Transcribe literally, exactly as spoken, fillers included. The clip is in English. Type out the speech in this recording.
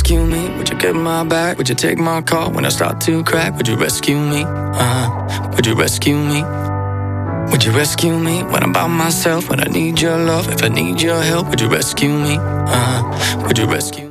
rescue me? Would you get my back? Would you take my call when I start to crack? Would you rescue me? Uh, would you rescue me? Would you rescue me when I'm by myself? When I need your love, if I need your help, would you rescue me? Uh, would you rescue me?